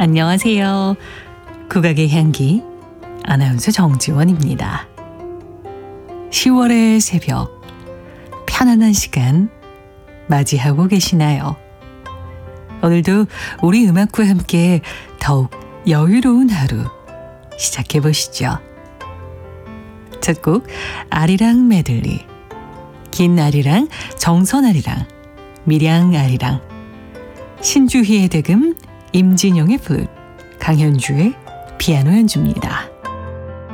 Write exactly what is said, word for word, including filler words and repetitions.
안녕하세요. 국악의 향기 아나운서 정지원입니다. 시월의 새벽, 편안한 시간 맞이하고 계시나요? 오늘도 우리 음악과 함께 더욱 여유로운 하루 시작해 보시죠. 첫 곡 아리랑 메들리, 긴 아리랑, 정선 아리랑, 밀양 아리랑, 신주희의 대금, 임진영의 플룻, 강현주의 피아노 연주입니다.